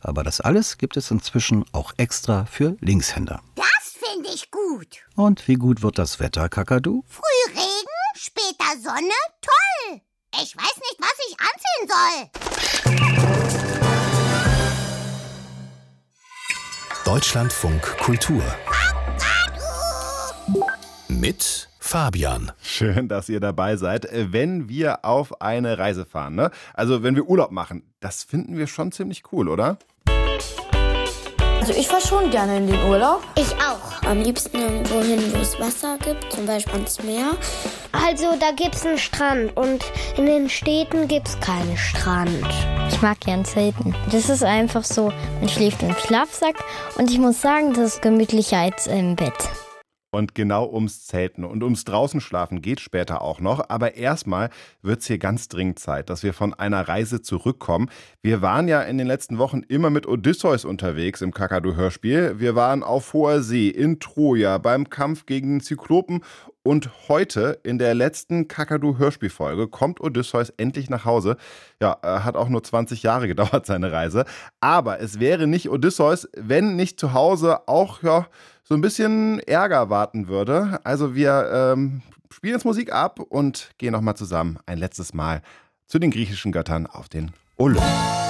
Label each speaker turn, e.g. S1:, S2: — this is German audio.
S1: Aber das alles gibt es inzwischen auch extra für Linkshänder.
S2: Das finde ich gut.
S1: Und wie gut wird das Wetter, Kakadu?
S2: Früh Regen, später Sonne, toll. Ich weiß nicht, was ich anziehen soll.
S3: Deutschlandfunk Kultur mit Fabian.
S4: Schön, dass ihr dabei seid, wenn wir auf eine Reise fahren, ne? Also wenn wir Urlaub machen, das finden wir schon ziemlich cool, oder?
S5: Also ich fahre schon gerne in den Urlaub.
S2: Ich auch.
S6: Am liebsten irgendwo hin, wo es Wasser gibt, zum Beispiel ans Meer.
S7: Also da gibt's einen Strand und in den Städten gibt's keinen Strand.
S8: Ich mag gern Zelten. Das ist einfach so, man schläft im Schlafsack und ich muss sagen, das ist gemütlicher als im Bett.
S4: Und genau ums Zelten und ums draußen schlafen geht später auch noch. Aber erstmal wird es hier ganz dringend Zeit, dass wir von einer Reise zurückkommen. Wir waren ja in den letzten Wochen immer mit Odysseus unterwegs im Kakadu-Hörspiel. Wir waren auf hoher See, in Troja, beim Kampf gegen den Zyklopen. Und heute, in der letzten Kakadu-Hörspielfolge, kommt Odysseus endlich nach Hause. Ja, hat auch nur 20 Jahre gedauert, seine Reise. Aber es wäre nicht Odysseus, wenn nicht zu Hause auch, ja, so ein bisschen Ärger warten würde. Also wir spielen jetzt Musik ab und gehen nochmal zusammen ein letztes Mal zu den griechischen Göttern auf den Olymp.